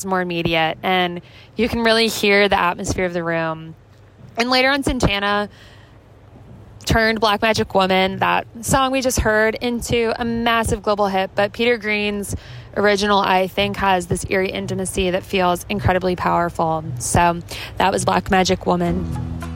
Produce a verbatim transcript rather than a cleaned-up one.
more immediate, and you can really hear the atmosphere of the room. And later on, Santana turned Black Magic Woman, that song we just heard, into a massive global hit. But Peter Green's original, I think, has this eerie intimacy that feels incredibly powerful. So that was Black Magic Woman.